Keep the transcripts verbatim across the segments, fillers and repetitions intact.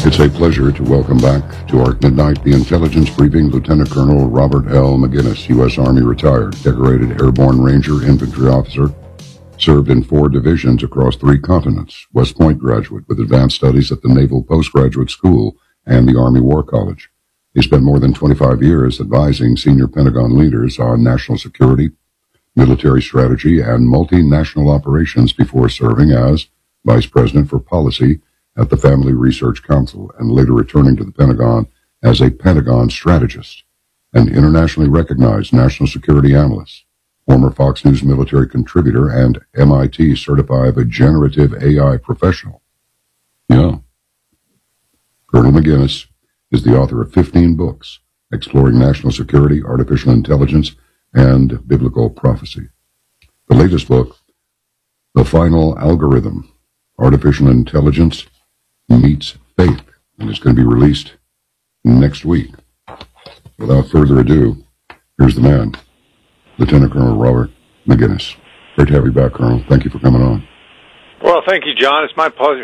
It's a pleasure to welcome back to ARC Midnight the intelligence briefing Lieutenant Colonel Robert L. McGinnis, U S. Army retired, decorated Airborne Ranger Infantry officer, served in four divisions across three continents, West Point graduate with advanced studies at the Naval Postgraduate School and the Army War College. He spent more than twenty-five years advising senior Pentagon leaders on national security, military strategy, and multinational operations before serving as Vice President for Policy at the Family Research Council and later returning to the Pentagon as a Pentagon strategist, an internationally recognized national security analyst, former Fox News military contributor, and M I T certified generative A I professional. Yeah. Colonel McGinnis is the author of fifteen books exploring national security, artificial intelligence, and biblical prophecy. The latest book, The Final Algorithm, Artificial Intelligence Meets Faith, and it's going to be released next week. Without further ado, here's the man, Lieutenant Colonel Robert McGinnis. Great to have you back, Colonel. Thank you for coming on. Well, thank you, John. It's my pleasure.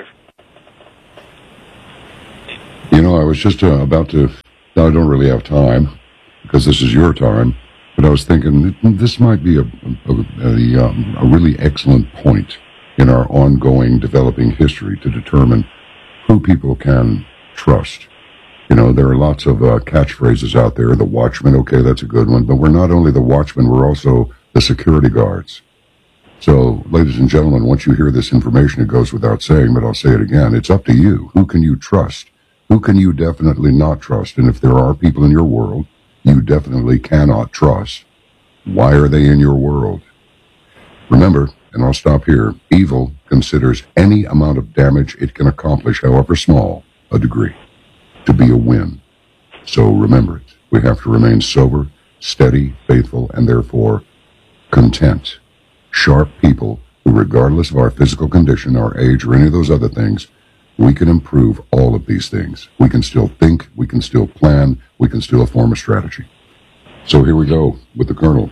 You know, I was just uh, about to, I don't really have time, because this is your time, but I was thinking this might be a, a, a, um, a really excellent point in our ongoing developing history to determine who people can trust. You know, there are lots of uh, catchphrases out there. The watchman, okay, that's a good one. But we're not only the watchmen, we're also the security guards. So, ladies and gentlemen, once you hear this information, it goes without saying, but I'll say it again. It's up to you. Who can you trust? Who can you definitely not trust? And if there are people in your world you definitely cannot trust, why are they in your world? Remember, and I'll stop here, evil considers any amount of damage it can accomplish, however small, a degree, to be a win. So remember it. We have to remain sober, steady, faithful, and therefore content. Sharp people who, regardless of our physical condition, our age, or any of those other things, we can improve all of these things. We can still think, we can still plan, we can still form a strategy. So here we go with the Colonel.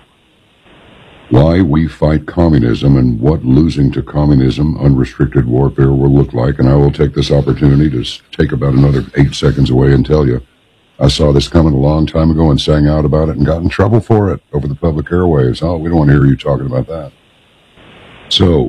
Why we fight communism and what losing to communism, unrestricted warfare will look like. And I will take this opportunity to take about another eight seconds away and tell you, I saw this coming a long time ago and sang out about it and got in trouble for it over the public airwaves. Oh, we don't want to hear you talking about that. So,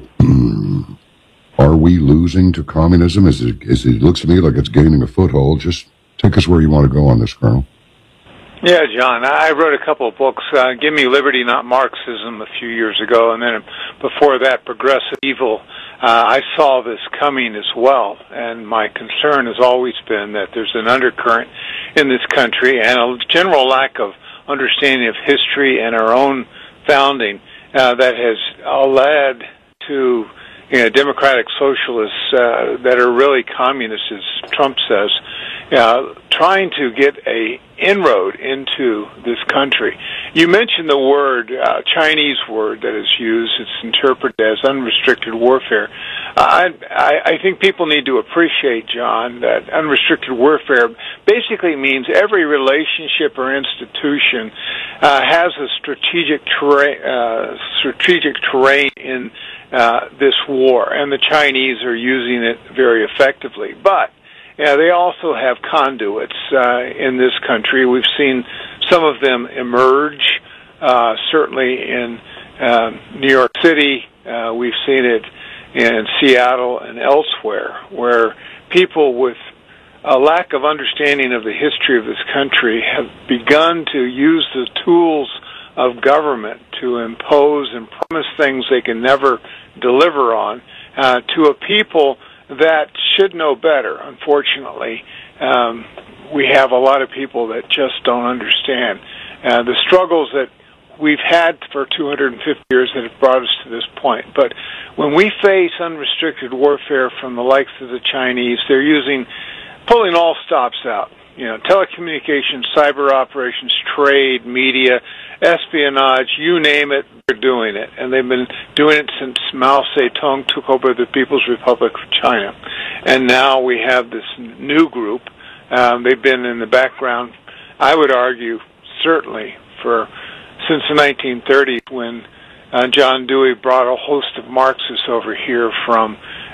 are we losing to communism? Is it, is it, it looks to me like it's gaining a foothold. Just take us where you want to go on this, Colonel. Yeah, John, I wrote a couple of books, uh, Give Me Liberty, Not Marxism, a few years ago, and then before that, Progressive Evil. Uh, I saw this coming as well, and my concern has always been that there's an undercurrent in this country and a general lack of understanding of history and our own founding uh, that has uh, led to you know, democratic socialists uh, that are really communists, as Trump says, uh, trying to get a inroad into this country. You mentioned the word, uh, Chinese word that is used. It's interpreted as unrestricted warfare. I, I, I think people need to appreciate, John, that unrestricted warfare basically means every relationship or institution uh, has a strategic terrain, uh, strategic terrain in uh, this war, and the Chinese are using it very effectively. But yeah, they also have conduits uh, in this country. We've seen some of them emerge, uh, certainly in uh, New York City. Uh, we've seen it in Seattle and elsewhere, where people with a lack of understanding of the history of this country have begun to use the tools of government to impose and promise things they can never deliver on uh, to a people that should know better. Unfortunately, um, we have a lot of people that just don't understand uh, the struggles that we've had for two hundred fifty years that have brought us to this point. But when we face unrestricted warfare from the likes of the Chinese, they're using, pulling all stops out. You know, telecommunications, cyber operations, trade, media, espionage, you name it, they're doing it. And they've been doing it since Mao Zedong took over the People's Republic of China. And now we have this new group. Um, they've been in the background, I would argue, certainly, for since the nineteen thirties when uh, John Dewey brought a host of Marxists over here from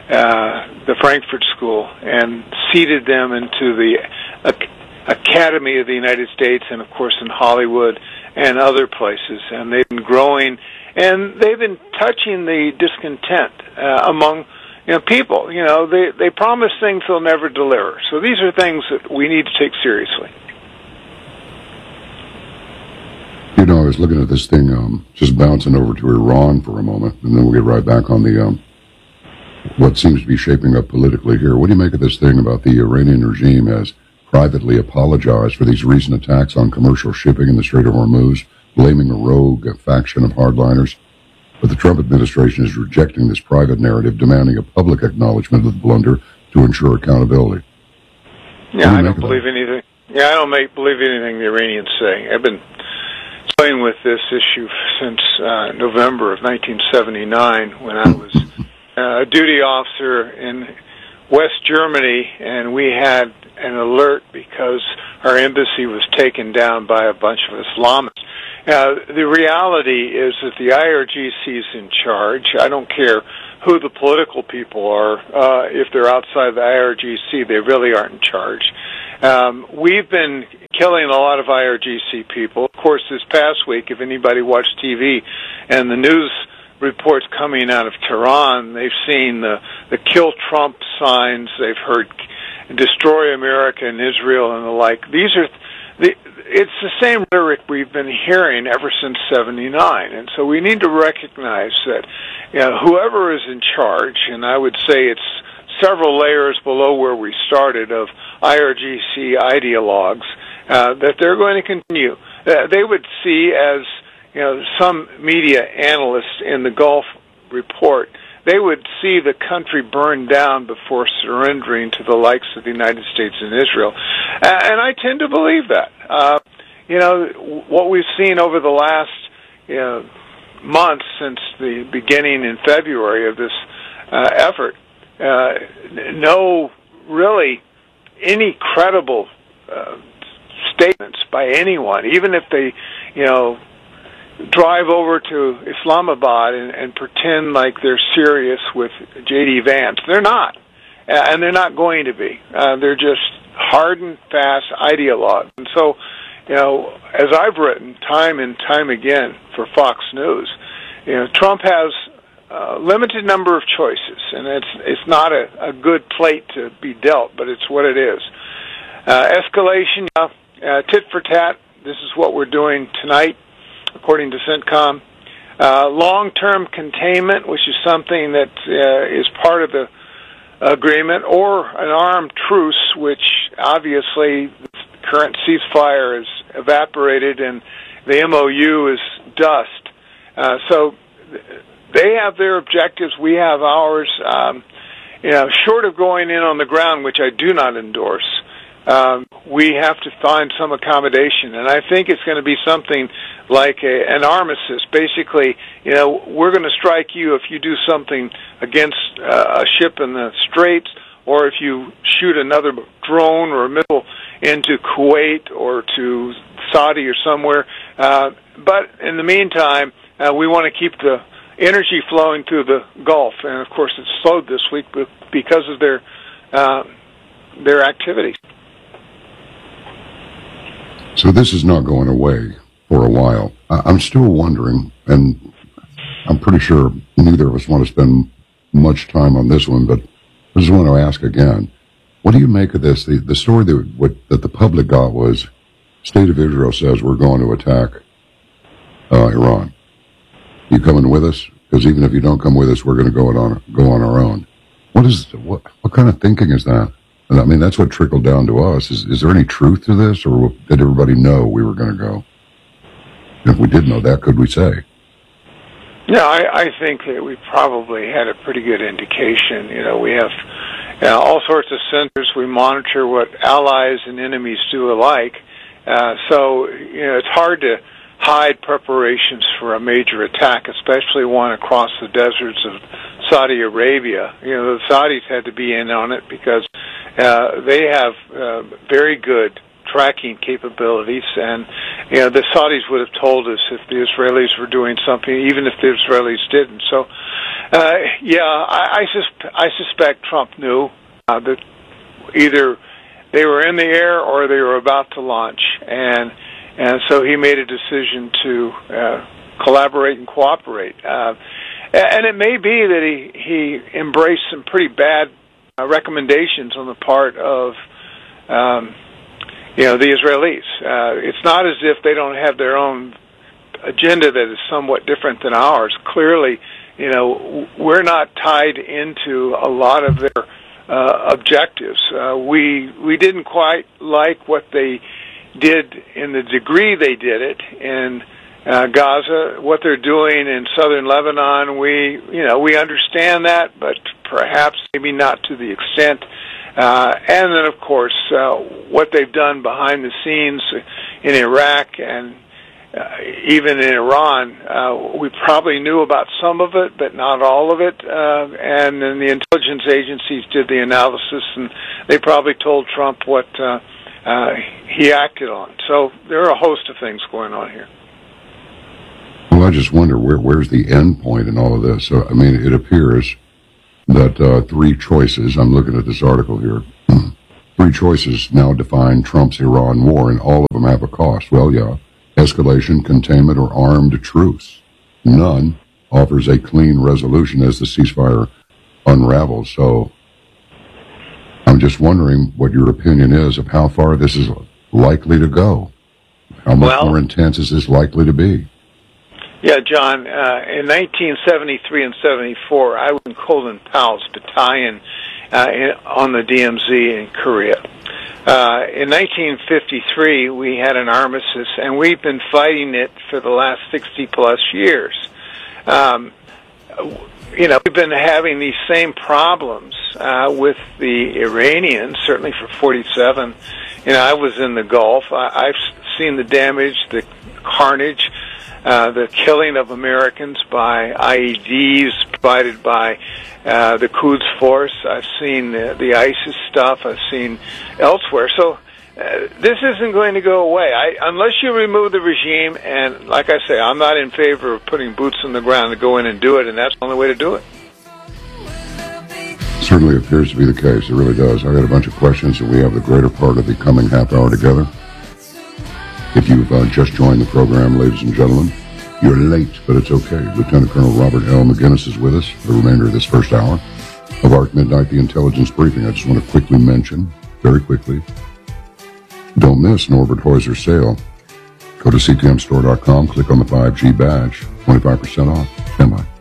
uh, the Frankfurt School and seeded them into the Ac- Academy of the United States, and of course in Hollywood and other places. And they've been growing, and they've been touching the discontent uh, among you know people. You know, they they promise things they'll never deliver. So these are things that we need to take seriously. You know, I was looking at this thing, um, just bouncing over to Iran for a moment, and then we'll get right back on the um, what seems to be shaping up politically here. What do you make of this thing about the Iranian regime has privately apologized for these recent attacks on commercial shipping in the Strait of Hormuz, blaming a rogue faction of hardliners? But the Trump administration is rejecting this private narrative, demanding a public acknowledgement of the blunder to ensure accountability. Yeah, do I don't believe that? anything. Yeah, I don't make, believe anything the Iranians say. I've been playing with this issue since uh, November of nineteen seventy-nine, when I was uh, a duty officer in West Germany, and we had an alert because our embassy was taken down by a bunch of Islamists. Uh, the reality is that the I R G C is in charge. I don't care who the political people are. Uh, if they're outside the I R G C, they really aren't in charge. Um, we've been killing a lot of I R G C people. Of course, this past week, if anybody watched T V and the news reports coming out of Tehran, they've seen the, the Kill Trump signs, they've heard Destroy America and Israel and the like. These are, the, it's the same rhetoric we've been hearing ever since seventy-nine. And so we need to recognize that you know, whoever is in charge, and I would say it's several layers below where we started of I R G C ideologues, uh, that they're going to continue. Uh, they would see, as you know, some media analysts in the Gulf report, they would see the country burn down before surrendering to the likes of the United States and Israel. Uh, and I tend to believe that. Uh, you know, what we've seen over the last you know, months since the beginning in February of this uh, effort, uh, no really any credible uh, statements by anyone, even if they, you know, drive over to Islamabad and, and pretend like they're serious with J D Vance. They're not, uh, and they're not going to be. Uh, they're just hard and fast ideologues. And so, you know, as I've written time and time again for Fox News, you know, Trump has a limited number of choices, and it's it's not a, a good plate to be dealt, but it's what it is. Uh, escalation, uh, uh, tit for tat. This is what we're doing tonight, according to CENTCOM. Uh, long-term containment, which is something that uh, is part of the agreement, or an armed truce, which obviously the current ceasefire is evaporated and the M O U is dust. Uh, so they have their objectives, we have ours. Um, you know, short of going in on the ground, which I do not endorse, Um, we have to find some accommodation, and I think it's going to be something like a, an armistice. Basically, you know, we're going to strike you if you do something against uh, a ship in the Straits, or if you shoot another drone or a missile into Kuwait or to Saudi or somewhere. Uh, but in the meantime, uh, we want to keep the energy flowing through the Gulf, and of course, it's slowed this week because of their uh, their activities. So this is not going away for a while. I'm still wondering, and I'm pretty sure neither of us want to spend much time on this one, but I just want to ask again, what do you make of this? The, the story that, what, that the public got was, State of Israel says we're going to attack uh, Iran. You coming with us? Because even if you don't come with us, we're going to go on go on our own. What is what? What kind of thinking is that? And I mean, that's what trickled down to us. Is, is there any truth to this, or did everybody know we were going to go? If we did know that, could we say? Yeah, I, I think that we probably had a pretty good indication. You know, we have you know, all sorts of centers. We monitor what allies and enemies do alike. Uh, so, you know, it's hard to hide preparations for a major attack, especially one across the deserts of Saudi Arabia. You know, the Saudis had to be in on it because uh, they have uh, very good tracking capabilities, and you know the Saudis would have told us if the Israelis were doing something, even if the Israelis didn't. So, uh, yeah, I I, sus- I suspect Trump knew uh, that either they were in the air or they were about to launch, and and so he made a decision to uh, collaborate and cooperate. Uh, and it may be that he he embraced some pretty bad uh, recommendations on the part of. Um, you know, the Israelis. Uh, it's not as if they don't have their own agenda that is somewhat different than ours. Clearly, you know, we're not tied into a lot of their uh, objectives. Uh, we we didn't quite like what they did in the degree they did it in uh, Gaza. What they're doing in southern Lebanon, we you know we understand that, but perhaps maybe not to the extent. Uh, and then, of course, uh, what they've done behind the scenes in Iraq and uh, even in Iran, uh, we probably knew about some of it, but not all of it. Uh, and then the intelligence agencies did the analysis, and they probably told Trump what uh, uh, he acted on. So there are a host of things going on here. Well, I just wonder, where where's the end point in all of this? So, I mean, it appears that uh, three choices, I'm looking at this article here, three choices now define Trump's Iran war, and all of them have a cost. Well, yeah, escalation, containment, or armed truce. None offers a clean resolution as the ceasefire unravels. So I'm just wondering what your opinion is of how far this is likely to go. How much well, more intense is this likely to be? Yeah, John, uh, in nineteen seventy-three and seventy-four, I was in Colin Powell's battalion uh, in, on the D M Z in Korea. Uh, in nineteen fifty-three, we had an armistice, and we've been fighting it for the last sixty-plus years. Um, you know, we've been having these same problems uh, with the Iranians, certainly for forty-seven. You know, I was in the Gulf. I, I've seen the damage, the carnage, Uh, the killing of Americans by I E Ds provided by uh, the Quds Force. I've seen the, the ISIS stuff. I've seen elsewhere. So uh, this isn't going to go away I, unless you remove the regime. And like I say, I'm not in favor of putting boots on the ground to go in and do it, and that's the only way to do it. Certainly appears to be the case. It really does. I've got a bunch of questions, and we have the greater part of the coming half hour together. If you've uh, just joined the program, ladies and gentlemen, you're late, but it's okay. Lieutenant Colonel Robert L. McGinnis is with us for the remainder of this first hour of ARC Midnight, the Intelligence Briefing. I just want to quickly mention, very quickly, don't miss Norbert Heuser's sale. Go to C T M store dot com, click on the five G badge, twenty-five percent off. Stand by.